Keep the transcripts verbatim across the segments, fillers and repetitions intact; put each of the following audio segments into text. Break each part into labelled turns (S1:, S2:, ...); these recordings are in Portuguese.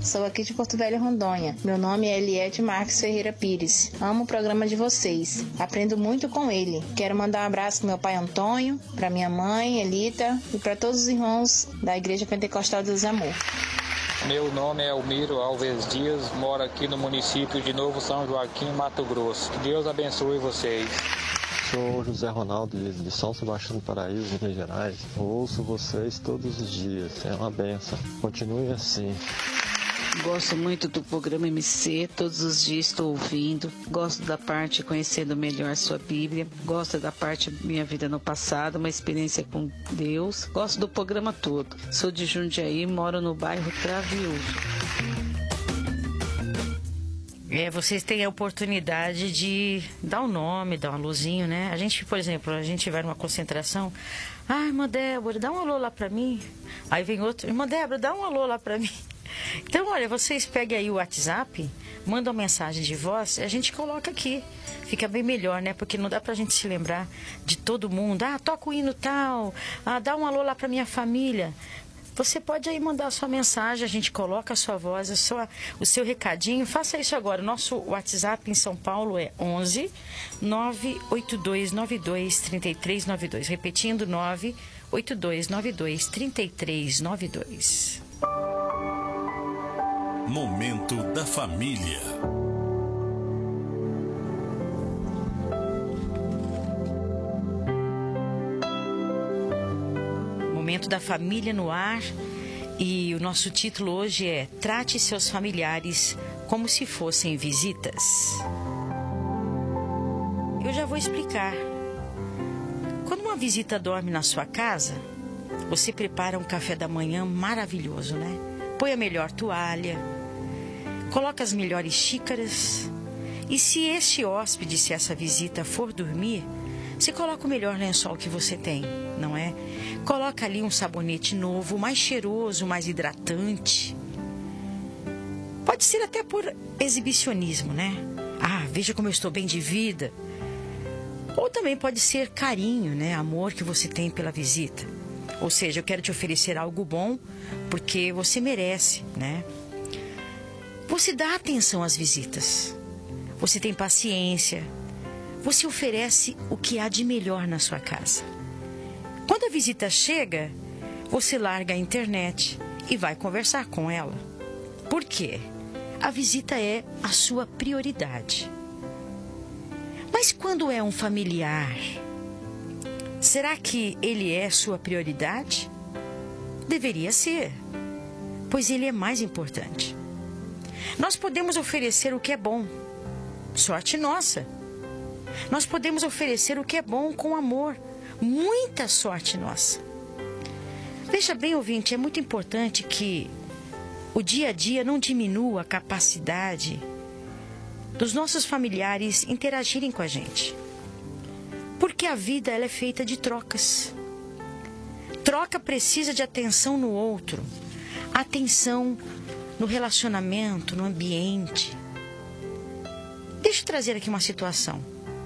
S1: sou aqui de Porto Velho, Rondônia. Meu nome é Eliette Marques Ferreira Pires. Amo o programa de vocês. Aprendo muito com ele. Quero mandar um abraço pro meu pai Antônio, para minha mãe Elita e para todos os irmãos da Igreja Pentecostal Deus Amor.
S2: Meu nome é Elmiro Alves Dias, moro aqui no município de Novo São Joaquim, Mato Grosso. Que Deus abençoe vocês.
S3: Sou José Ronaldo de São Sebastião do Paraíso, Minas Gerais. Eu ouço vocês todos os dias, é uma benção. Continue assim.
S4: Gosto muito do programa M C, todos os dias estou ouvindo. Gosto da parte conhecendo melhor sua Bíblia. Gosto da parte minha vida no passado, uma experiência com Deus. Gosto do programa todo. Sou de Jundiaí, moro no bairro Travioso.
S5: É, vocês têm a oportunidade de dar um nome, dar um alôzinho, né? A gente, por exemplo, a gente vai numa concentração. Ah, irmã Débora, dá um alô lá pra mim. Aí vem outro, irmã Débora, dá um alô lá pra mim. Então, olha, vocês peguem aí o WhatsApp, mandam mensagem de voz, a gente coloca aqui. Fica bem melhor, né? Porque não dá pra gente se lembrar de todo mundo. Ah, toca o hino tal. Ah, dá um alô lá pra minha família. Você pode aí mandar a sua mensagem, a gente coloca a sua voz, a sua, o seu recadinho. Faça isso agora. O nosso WhatsApp em São Paulo é onze nove oito dois nove dois três três nove dois. Repetindo, nove oito dois nove dois três três nove dois.
S6: Momento da Família.
S5: Momento da Família no ar, e o nosso título hoje é Trate seus familiares como se fossem visitas. Eu já vou explicar. Quando uma visita dorme na sua casa, você prepara um café da manhã maravilhoso, né? Põe a melhor toalha, coloca as melhores xícaras, e se este hóspede, se essa visita for dormir, você coloca o melhor lençol que você tem, não é? Coloca ali um sabonete novo, mais cheiroso, mais hidratante. Pode ser até por exibicionismo, né? Ah, veja como eu estou bem de vida. Ou também pode ser carinho, né? Amor que você tem pela visita. Ou seja, eu quero te oferecer algo bom porque você merece, né? Você dá atenção às visitas. Você tem paciência. Você oferece o que há de melhor na sua casa. Quando a visita chega, você larga a internet e vai conversar com ela. Por quê? A visita é a sua prioridade. Mas quando é um familiar, será que ele é sua prioridade? Deveria ser, pois ele é mais importante. Nós podemos oferecer o que é bom, sorte nossa. Nós podemos oferecer o que é bom com amor, muita sorte nossa. Veja bem, ouvinte, é muito importante que o dia a dia não diminua a capacidade dos nossos familiares interagirem com a gente. Porque a vida ela é feita de trocas. Troca precisa de atenção no outro, atenção no relacionamento, no ambiente. Deixa eu trazer aqui uma situação.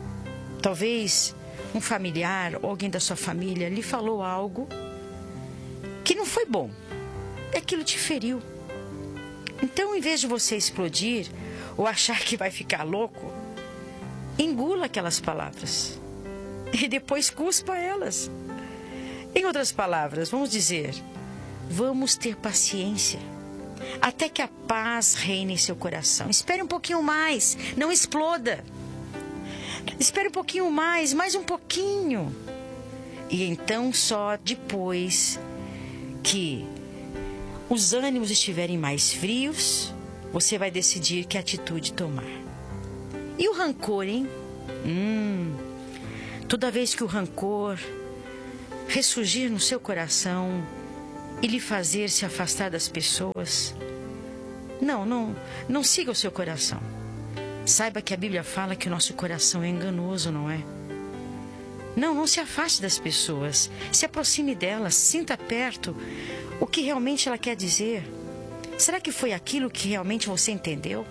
S5: Talvez um familiar ou alguém da sua família lhe falou algo que não foi bom. Aquilo te feriu. Então, em vez de você explodir ou achar que vai ficar louco, engula aquelas palavras e depois cuspa elas. Em outras palavras, vamos dizer, vamos ter paciência até que a paz reine em seu coração. Espere um pouquinho mais, não exploda. Espere um pouquinho mais, mais um pouquinho. E então só depois que os ânimos estiverem mais frios, você vai decidir que atitude tomar. E o rancor, hein? Hum, toda vez que o rancor ressurgir no seu coração e lhe fazer se afastar das pessoas, não, não, não siga o seu coração. Saiba que a Bíblia fala que o nosso coração é enganoso, não é? Não, não se afaste das pessoas. Se aproxime delas, sinta perto o que realmente ela quer dizer. Será que foi aquilo que realmente você entendeu?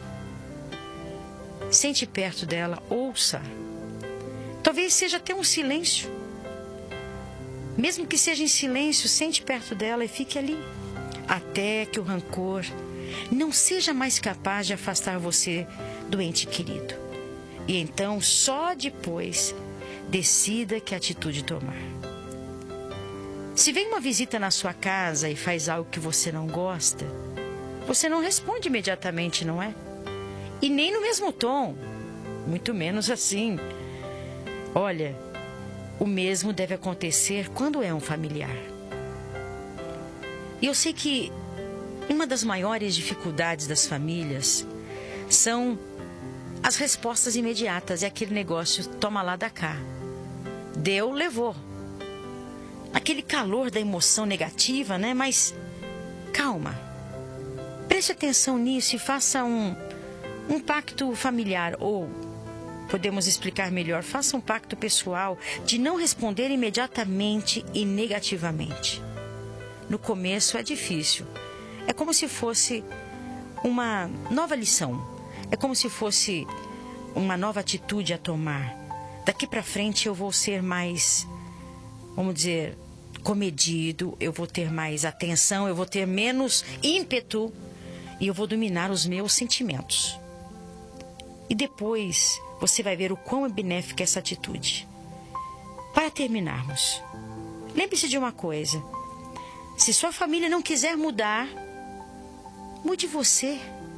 S5: Sente perto dela, ouça. Talvez seja até um silêncio. Mesmo que seja em silêncio, sente perto dela e fique ali, até que o rancor não seja mais capaz de afastar você do ente querido. E então, só depois, decida que atitude tomar. Se vem uma visita na sua casa e faz algo que você não gosta, você não responde imediatamente, não é? E nem no mesmo tom, muito menos assim. Olha, o mesmo deve acontecer quando é um familiar. E eu sei que uma das maiores dificuldades das famílias são as respostas imediatas. É aquele negócio, toma lá da cá. Deu, levou. Aquele calor da emoção negativa, né? Mas calma. Preste atenção nisso e faça um, um pacto familiar. Ou, podemos explicar melhor, faça um pacto pessoal de não responder imediatamente e negativamente. No começo é difícil. É como se fosse uma nova lição. É como se fosse uma nova atitude a tomar. Daqui para frente eu vou ser mais, vamos dizer, comedido, eu vou ter mais atenção, eu vou ter menos ímpeto e eu vou dominar os meus sentimentos. E depois você vai ver o quão é benéfica essa atitude. Para terminarmos, lembre-se de uma coisa. Se sua família não quiser mudar, mude você.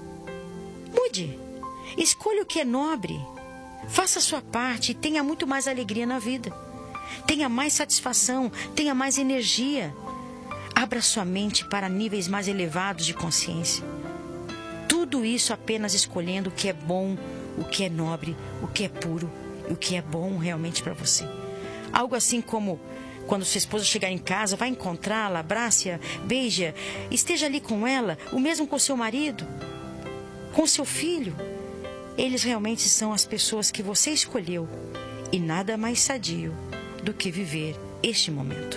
S5: Mude. Escolha o que é nobre. Faça a sua parte e tenha muito mais alegria na vida. Tenha mais satisfação, tenha mais energia. Abra sua mente para níveis mais elevados de consciência. Tudo isso apenas escolhendo o que é bom, o que é nobre, o que é puro e o que é bom realmente para você. Algo assim como quando sua esposa chegar em casa, vai encontrá-la, abrace-a, beija, esteja ali com ela, o mesmo com seu marido, com seu filho. Eles realmente são as pessoas que você escolheu e nada mais sadio do que viver este momento.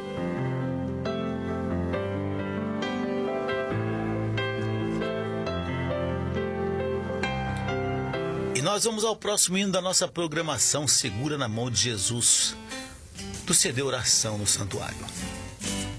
S7: E nós vamos ao próximo hino da nossa programação Segura na Mão de Jesus, do C D Oração no Santuário.